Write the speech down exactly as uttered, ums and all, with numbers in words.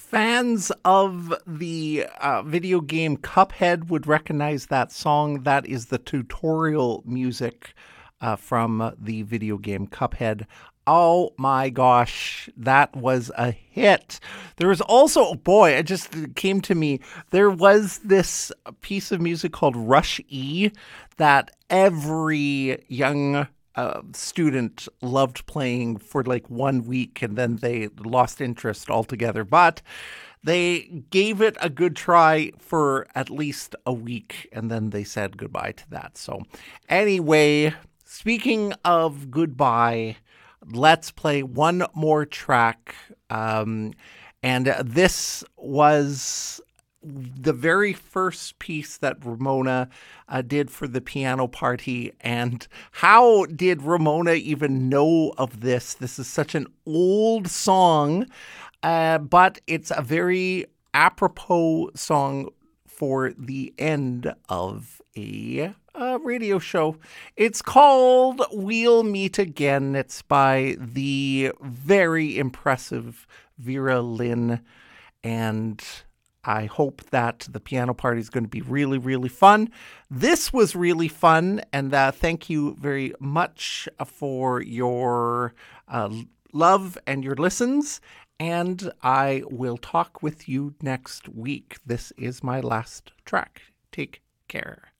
Fans of the uh, video game Cuphead would recognize that song. That is the tutorial music uh, from the video game Cuphead. Oh my gosh, that was a hit. There was also, oh boy, it just came to me. There was this piece of music called Rush E that every young uh, student loved playing for like one week and then they lost interest altogether. But they gave it a good try for at least a week and then they said goodbye to that. So, anyway, speaking of goodbye, let's play one more track. Um, and this was the very first piece that Ramona uh, did for the piano party. And how did Ramona even know of this? This is such an old song, uh, but it's a very apropos song for the end of a uh, radio show. It's called We'll Meet Again. It's by the very impressive Vera Lynn. And I hope that the piano party is going to be really, really fun. This was really fun. And uh, thank you very much for your uh, love and your listens. And I will talk with you next week. This is my last track. Take care.